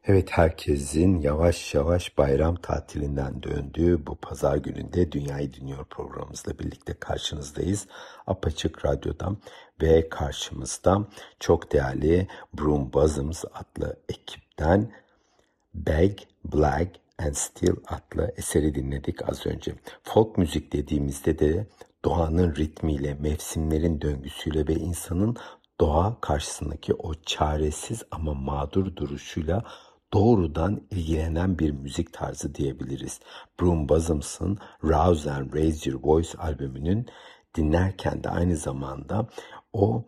Evet, herkesin yavaş yavaş bayram tatilinden döndüğü bu pazar gününde Dünyayı Dinliyor programımızla birlikte karşınızdayız. Apaçık Radyo'dan ve karşımızda çok değerli Broom Buzzums adlı ekipten Bag, Black and Steel adlı eseri dinledik az önce. Folk müzik dediğimizde de doğanın ritmiyle, mevsimlerin döngüsüyle ve insanın doğa karşısındaki o çaresiz ama mağdur duruşuyla doğrudan ilgilenen bir müzik tarzı diyebiliriz. Broom Buzzums'ın Rouse and Raise Your Voice albümünün dinlerken de aynı zamanda o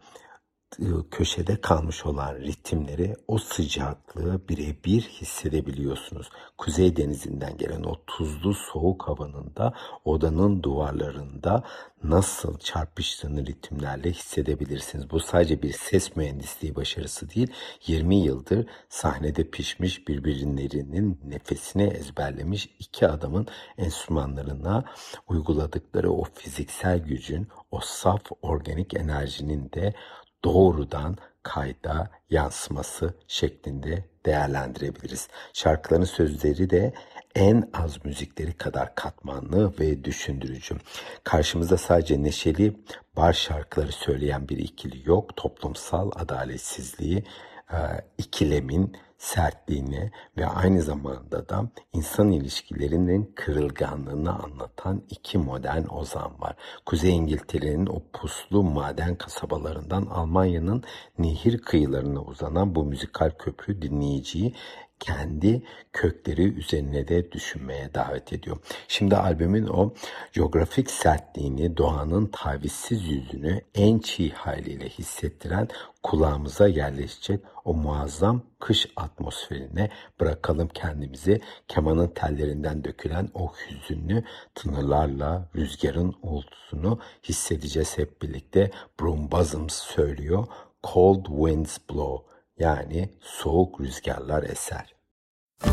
köşede kalmış olan ritimleri, o sıcaklığı birebir hissedebiliyorsunuz. Kuzey Denizi'nden gelen o tuzlu soğuk havanın da odanın duvarlarında nasıl çarpıştığını ritimlerle hissedebilirsiniz. Bu sadece bir ses mühendisliği başarısı değil, 20 yıldır sahnede pişmiş, birbirlerinin nefesine ezberlemiş iki adamın enstrümanlarına uyguladıkları o fiziksel gücün, o saf organik enerjinin de doğrudan kayda yansıması şeklinde değerlendirebiliriz. Şarkıların sözleri de en az müzikleri kadar katmanlı ve düşündürücü. Karşımızda sadece neşeli bar şarkıları söyleyen bir ikili yok. Toplumsal adaletsizliği, ikilemin sertliğini ve aynı zamanda da insan ilişkilerinin kırılganlığını anlatan iki modern ozan var. Kuzey İngiltere'nin o puslu maden kasabalarından Almanya'nın nehir kıyılarına uzanan bu müzikal köprü dinleyiciyi kendi kökleri üzerine de düşünmeye davet ediyor. Şimdi albümün o coğrafik sertliğini, doğanın tavizsiz yüzünü en çiğ haliyle hissettiren, kulağımıza yerleşecek o muazzam kış atmosferine bırakalım kendimizi. Kemanın tellerinden dökülen o hüzünlü tınılarla rüzgarın uğultusunu hissedeceğiz hep birlikte. Broom Buzzums söylüyor. Cold winds blow, yani soğuk rüzgarlar eser.